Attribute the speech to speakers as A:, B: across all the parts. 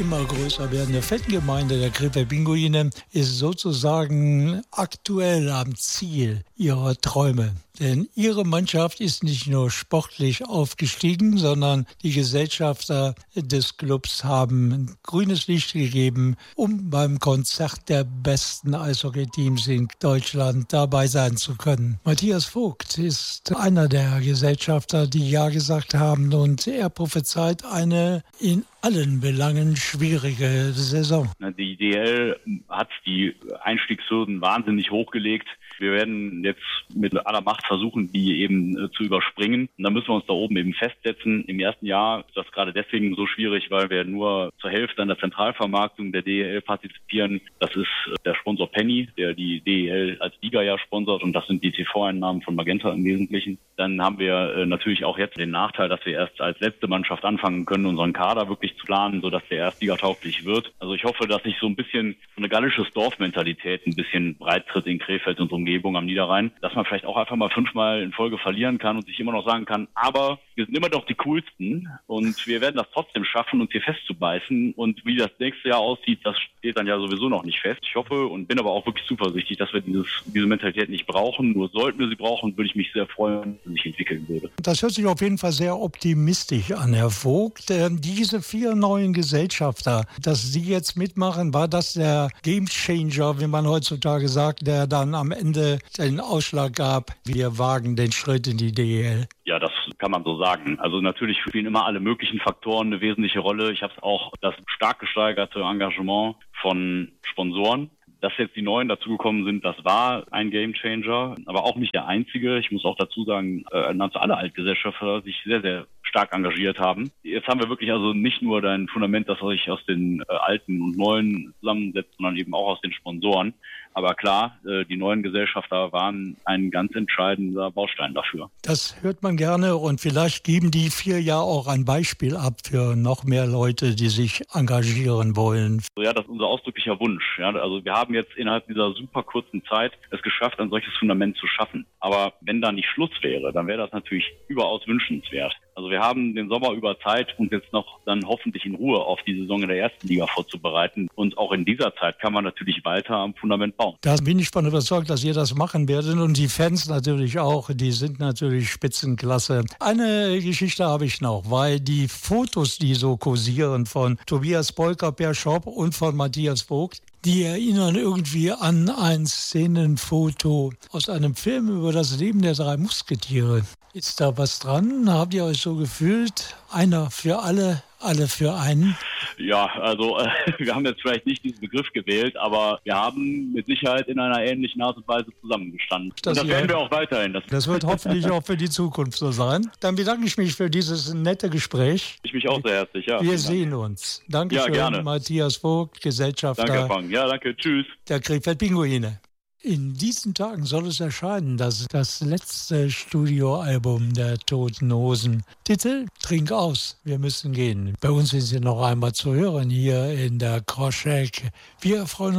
A: immer größer werdende Fangemeinde der Krefeld Pinguine ist sozusagen aktuell am Ziel ihrer Träume. Denn ihre Mannschaft ist nicht nur sportlich aufgestiegen, sondern die Gesellschafter des Clubs haben grünes Licht gegeben, um beim Konzert der besten Eishockey-Teams in Deutschland dabei sein zu können. Matthias Vogt ist einer der Gesellschafter, die ja gesagt haben, und er prophezeit eine in allen Belangen schwierige Saison.
B: Die DEL hat die Einstiegshürden wahnsinnig hochgelegt. Wir werden jetzt mit aller Macht versuchen, die eben zu überspringen. Und dann müssen wir uns da oben eben festsetzen. Im ersten Jahr ist das gerade deswegen so schwierig, weil wir nur zur Hälfte an der Zentralvermarktung der DEL partizipieren. Das ist der Sponsor Penny, der die DEL als Liga ja sponsort, und das sind die TV-Einnahmen von Magenta im Wesentlichen. Dann haben wir natürlich auch jetzt den Nachteil, dass wir erst als letzte Mannschaft anfangen können, unseren Kader wirklich zu planen, sodass der erstligatauglich wird. Also ich hoffe, dass sich so ein bisschen so eine gallische Dorfmentalität ein bisschen breit tritt in Krefeld und Umgebung am Niederrhein, dass man vielleicht auch einfach mal 5-mal in Folge verlieren kann und sich immer noch sagen kann, aber wir sind immer noch die Coolsten und wir werden das trotzdem schaffen, uns hier festzubeißen, und wie das nächste Jahr aussieht, das steht dann ja sowieso noch nicht fest. Ich hoffe und bin aber auch wirklich zuversichtlich, dass wir diese Mentalität nicht brauchen. Nur sollten wir sie brauchen, würde ich mich sehr freuen, wenn sie sich entwickeln würde. Das
A: hört sich auf jeden Fall sehr optimistisch an, Herr Vogt. Diese 4 neuen Gesellschafter, dass Sie jetzt mitmachen, war das der Gamechanger, wie man heutzutage sagt, der dann am Ende den Ausschlag gab, wir wagen den Schritt in die DEL?
B: Ja, das kann man so sagen. Also natürlich spielen immer alle möglichen Faktoren eine wesentliche Rolle. Ich habe auch das stark gesteigerte Engagement von Sponsoren. Dass jetzt die Neuen dazugekommen sind, das war ein Gamechanger, aber auch nicht der einzige. Ich muss auch dazu sagen, nahezu alle Altgesellschafter sich sehr, sehr stark engagiert haben. Jetzt haben wir wirklich also nicht nur ein Fundament, das sich aus den Alten und Neuen zusammensetzt, sondern eben auch aus den Sponsoren. Aber klar, die neuen Gesellschafter waren ein ganz entscheidender Baustein dafür.
A: Das hört man gerne, und vielleicht geben die 4 ja auch ein Beispiel ab für noch mehr Leute, die sich engagieren wollen.
B: Ja, das ist unser ausdrücklicher Wunsch. Ja, also wir haben jetzt innerhalb dieser super kurzen Zeit es geschafft, ein solches Fundament zu schaffen. Aber wenn da nicht Schluss wäre, dann wäre das natürlich überaus wünschenswert. Also wir haben den Sommer über Zeit, uns jetzt noch dann hoffentlich in Ruhe auf die Saison in der ersten Liga vorzubereiten. Und auch in dieser Zeit kann man natürlich weiter am Fundament bauen.
A: Da bin ich von überzeugt, dass ihr das machen werdet, und die Fans natürlich auch. Die sind natürlich Spitzenklasse. Eine Geschichte habe ich noch, weil die Fotos, die so kursieren von Tobias Bolker per Shop und von Matthias Vogt, die erinnern irgendwie an ein Szenenfoto aus einem Film über das Leben der 3 Musketiere. Ist da was dran? Habt ihr euch so gefühlt? Einer für alle, alle für einen?
B: Ja, also wir haben jetzt vielleicht nicht diesen Begriff gewählt, aber wir haben mit Sicherheit in einer ähnlichen Art und Weise zusammengestanden. Und das werden wir auch weiterhin.
A: Das wird hoffentlich auch für die Zukunft so sein. Dann bedanke ich mich für dieses nette Gespräch.
B: Ich mich auch sehr herzlich, ja.
A: Wir sehen uns. Dankeschön,
B: ja, gerne.
A: Matthias Vogt, Gesellschafter.
B: Danke, Frank. Ja, danke. Tschüss.
A: Der Krefeld Pinguine. In diesen Tagen soll es erscheinen, das letzte Studioalbum der Toten Hosen. Titel: Trink aus, wir müssen gehen. Bei uns sind sie noch einmal zu hören hier in der Kroschek. Wir erfreuen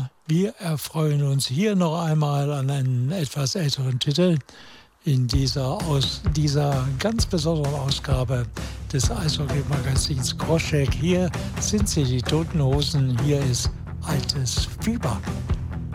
A: uns hier noch einmal an einen etwas älteren Titel in dieser ganz besonderen Ausgabe des Eishockey-Magazins Kroschek. Hier sind sie, die Toten Hosen. Hier ist Altes Fieber.